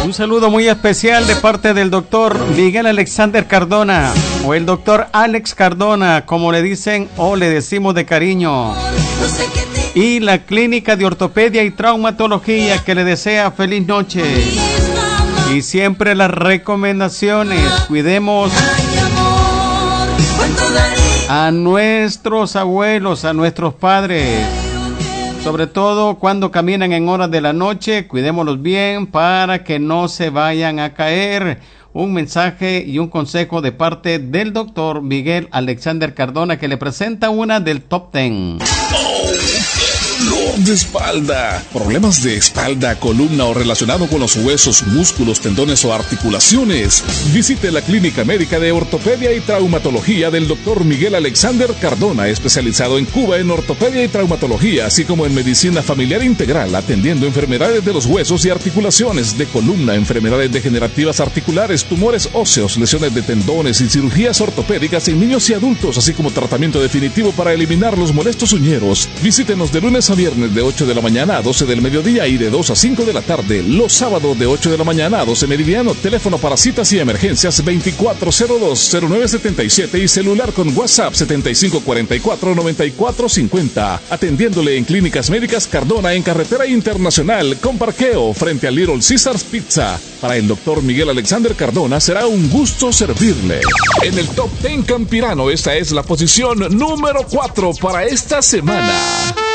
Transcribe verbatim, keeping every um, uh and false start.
Un saludo muy especial de parte del doctor Miguel Alexander Cardona, o el doctor Alex Cardona, como le dicen o le decimos de cariño. Y la Clínica de Ortopedia y Traumatología, que le desea feliz noche. Y siempre las recomendaciones, cuidemos a nuestros abuelos, a nuestros padres. Sobre todo cuando caminan en horas de la noche, cuidémoslos bien para que no se vayan a caer. Un mensaje y un consejo de parte del doctor Miguel Alexander Cardona, que le presenta una del Top Ten. Dolor de espalda, problemas de espalda, columna o relacionado con los huesos, músculos, tendones o articulaciones. Visite la Clínica Médica de Ortopedia y Traumatología del doctor Miguel Alexander Cardona, especializado en Cuba en ortopedia y traumatología, así como en medicina familiar integral, atendiendo enfermedades de los huesos y articulaciones, de columna, enfermedades degenerativas articulares, tumores óseos, lesiones de tendones y cirugías ortopédicas en niños y adultos, así como tratamiento definitivo para eliminar los molestos uñeros. Visítenos de lunes a viernes de ocho de la mañana a doce del mediodía y de dos a cinco de la tarde. Los sábados de ocho de la mañana a doce meridiano. Teléfono para citas y emergencias veinticuatro cero dos cero nueve setenta y siete y celular con WhatsApp setenta y cinco cuarenta y cuatro noventa y cuatro cincuenta. Atendiéndole en Clínicas Médicas Cardona en Carretera Internacional con parqueo frente a Little Caesars Pizza. Para el doctor Miguel Alexander Cardona será un gusto servirle. En el Top Ten Campirano, esta es la posición número cuatro para esta semana.